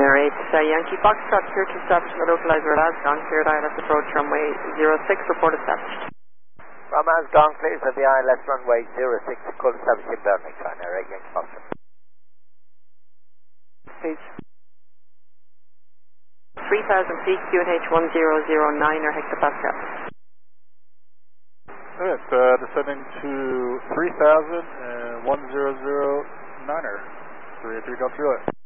Ryanair 8 Yankee Foxtrot, clear to establish the localizer at Asgon, cleared ILS approach runway 06, report established. From Asgon, clear to the ILS runway 06, call establishing Birmingham, Ryanair 8 Yankee Foxtrot. Please. 3000 feet, QNH 1009 or hectopascal. Alright, descending to 3000 and 1009er. 383 Delta Juliet.